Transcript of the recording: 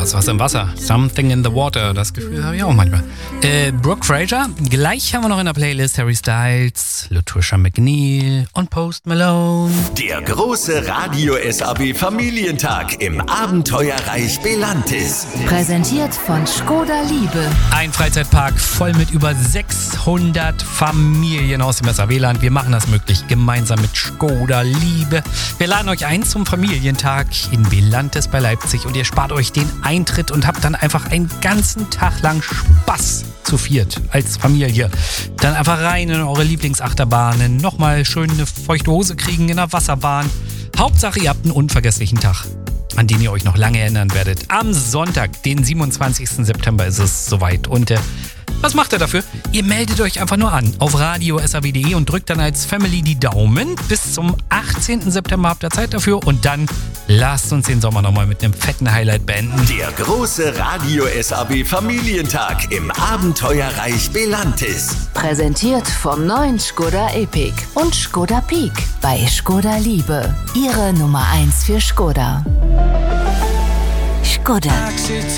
ist was im Wasser. Something in the water. Das Gefühl habe ich auch manchmal. Brooke Fraser. Gleich haben wir noch in der Playlist Harry Styles, Latricia McNeil und Post Malone. Der große Radio SAB Familientag im Abenteuerreich Belantis. Präsentiert von Škoda Liebe. Ein Freizeitpark voll mit über 600 Familien aus dem SAW-Land. Wir machen das möglich, gemeinsam mit Škoda Liebe. Wir laden euch ein zum Familientag in Belantis bei Leipzig und ihr spart euch den Eintritt und habt dann einfach einen ganzen Tag lang Spaß zu viert als Familie. Dann einfach rein in eure Lieblingsachterbahnen, nochmal schön eine feuchte Hose kriegen in der Wasserbahn. Hauptsache, ihr habt einen unvergesslichen Tag, an den ihr euch noch lange erinnern werdet. Am Sonntag, den 27. September ist es soweit. Und was macht ihr dafür? Ihr meldet euch einfach nur an auf radio.saw.de und drückt dann als Family die Daumen. Bis zum 18. September habt ihr Zeit dafür und dann lasst uns den Sommer nochmal mit einem fetten Highlight beenden. Der große Radio SAB Familientag im Abenteuerreich Belantis. Präsentiert vom neuen Škoda Epiq und Škoda Peak bei Škoda Liebe. Ihre Nummer 1 für Škoda. Škoda.